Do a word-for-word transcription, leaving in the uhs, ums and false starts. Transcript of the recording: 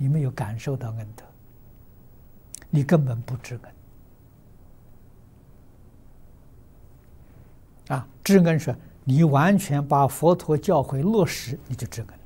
你没有感受到恩德，你根本不知恩。啊，知恩是你完全把佛陀教诲落实，你就知恩。